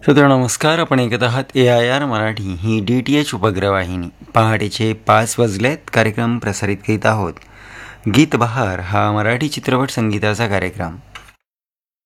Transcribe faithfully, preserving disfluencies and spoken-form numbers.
तर नमस्कार, आपण ऐकत आहात ए I R Marathi he D T H उपग्रहवाहिनी. पहाटेचे पाच वाजलेत. कार्यक्रम प्रसारित करीत आहोत. गीत बहार हा मराठी चित्रपट संगीताचा कार्यक्रम.